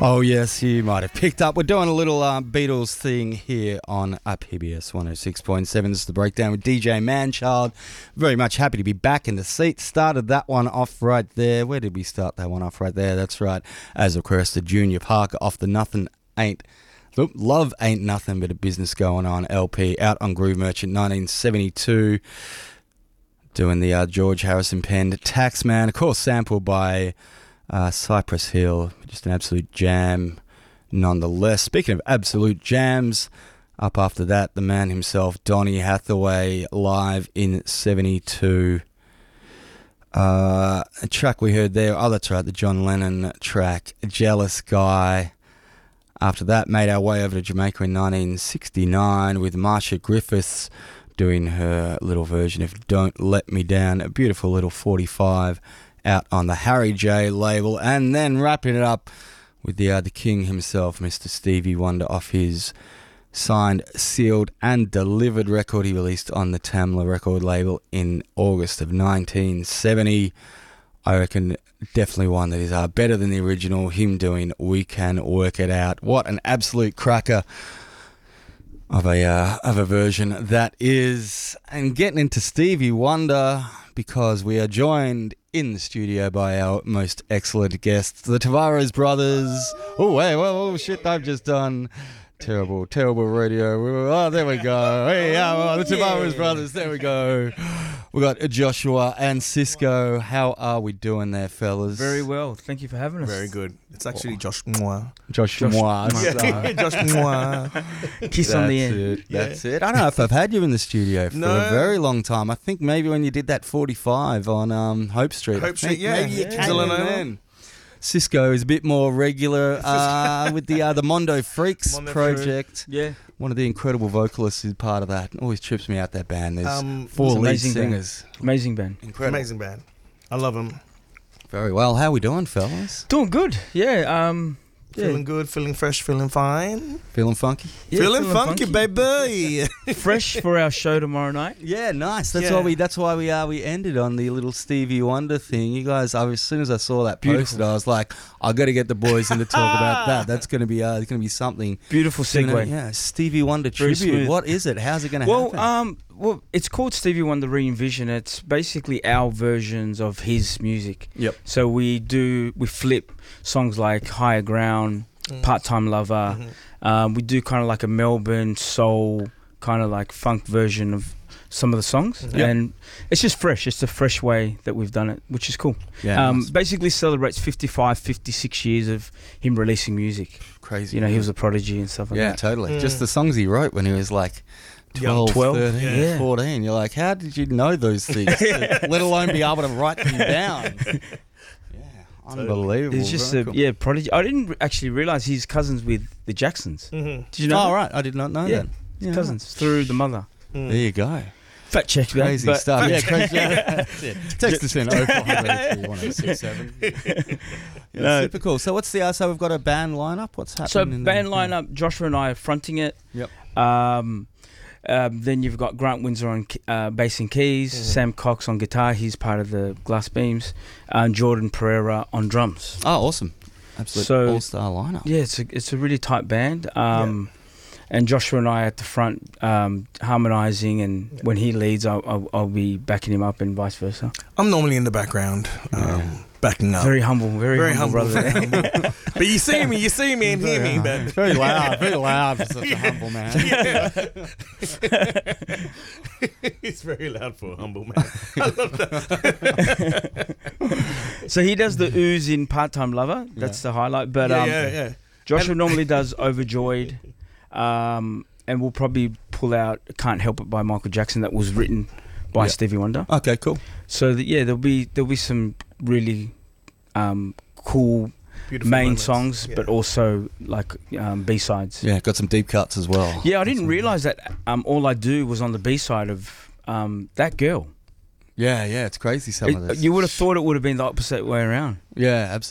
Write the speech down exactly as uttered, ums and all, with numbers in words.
Oh, yes, you might have picked up. We're doing a little uh, Beatles thing here on uh, P B S one oh six point seven. This is The Breakdown with D J Manchild. Very much happy to be back in the seat. Started that one off right there. Where did we start that one off right there? That's right. As requested, Junior Parker off the Nothing Ain't... Look, Love Ain't Nothing But a Business Going On L P, out on Groove Merchant nineteen seventy-two. Doing the uh, George Harrison penned Taxman. Of course, sampled by... Uh, Cypress Hill, just an absolute jam nonetheless. Speaking of absolute jams, up after that, the man himself, Donny Hathaway, live in seventy-two. Uh, a track we heard there, oh that's right, the John Lennon track, Jealous Guy. After that, made our way over to Jamaica in nineteen sixty-nine with Marsha Griffiths doing her little version of Don't Let Me Down, a beautiful little forty-five out on the Harry J label, and then wrapping it up with the uh, the king himself, Mister Stevie Wonder, off his signed, sealed and delivered record he released on the Tamla record label in August of nineteen seventy. I reckon definitely one that is uh, better than the original, him doing We Can Work It Out. What an absolute cracker of a uh, of a version that is. And getting into Stevie Wonder, because we are joined in the studio by our most excellent guests, the Tavares brothers. Oh, wait, whoa, whoa, shit, I've just done terrible, terrible radio. Oh, there we go. Hey, oh, the Tavares brothers, there we go. We got Joshua and Cisco. How are we doing there, fellas? Very well. Thank you for having us. Very good. It's actually Josh Mwah. Josh Mwah. Yeah. Josh Mwah. Kiss That's on the end. it. That's yeah. it. I don't know if I've had you in the studio for no. a very long time. I think maybe when you did that forty-five on um, Hope Street. Hope Street, yeah. Maybe you yeah. came in then. Cisco is a bit more regular uh, with the uh, the Mondo Freaks Mondo project. Freak. Yeah. One of the incredible vocalists is part of that. Always trips me out, that band. There's Um, four lead amazing singers. Band. Amazing band. Incredible. Amazing band. I love them. Very well. How we doing, fellas? Doing good. Yeah. Um, yeah. Feeling good, feeling fresh, feeling fine. Feeling funky? Yeah, feeling, feeling funky, funky, baby. Fresh for our show tomorrow night. Yeah, nice. That's yeah. why we. That's why we uh, we ended on the little Stevie Wonder thing. You guys, I was, as soon as I saw that Beautiful. posted, I was like, I got to get the boys in to talk about that. That's going to be uh, going to be something. Beautiful segue. Gonna, yeah, Stevie Wonder Very tribute. smooth. What is it? How's it going to well, happen? um, well, it's called Stevie Wonder Re-Envision. It's basically our versions of his music. Yep. So we do we flip songs like Higher Ground, mm. Part-Time Lover. Mm-hmm. Um, we do kind of like a Melbourne soul, kind of like funk version of some of the songs, Yep. and it's just fresh. It's a fresh way that we've done it, which is cool. Yeah, um, nice. Basically celebrates fifty-five, fifty-six years of him releasing music. Crazy. You know, he was a prodigy and stuff like yeah, that. totally. Mm. Just the songs he wrote when he was like twelve, twelve, thirteen, yeah. fourteen. You're like, how did you know those things? Let alone be able to write them down. Yeah, unbelievable. He's just Very a cool. yeah prodigy. I didn't actually realize he's cousins with the Jacksons. Mm-hmm. Did you know? Oh, that? right. I did not know Yeah, that. His Yeah, cousins through the mother. Mm. There you go. Fact check, that, Crazy but- stuff. Yeah, Fact crazy. Yeah. Yeah. Text us in oh four hundred, one oh six seven. Yeah, No. super cool. So what's the uh, so we've got a band lineup? What's happening? So in band the, lineup, Joshua and I are fronting it. Yep. Um, um, then you've got Grant Windsor on uh, bass and keys, Mhm. Sam Cox on guitar. He's part of the Glass Beams, and Jordan Pereira on drums. Oh, awesome! Absolute So- all-star lineup. Yeah, it's a it's a really tight band. Um, And Joshua and I at the front, um, harmonising, and Yeah. when he leads, I'll, I'll, I'll be backing him up, and vice versa. I'm normally in the background, um, Yeah. backing up. Very humble, very, Very humble, humble. brother. very humble. But you see me, you see me and hear me. But Very loud, very loud for such a humble man. It's very loud for a humble man. I love that. So he does the ooze in Part-Time Lover. That's the highlight. But yeah, um, yeah, yeah. Joshua And- normally does Overjoyed, um, and we'll probably pull out Can't Help It by Michael Jackson that was written by Yeah. Stevie Wonder. Okay, cool. So that, yeah, there'll be there'll be some really um, cool Beautiful main moments. songs, Yeah. but also like um, B sides. Yeah, got some deep cuts as well. Yeah, I didn't realise that um, All I Do was on the B side of um, That Girl. Yeah, yeah, it's crazy some of It- this. you would have thought it would have been the opposite way around. Yeah, absolutely.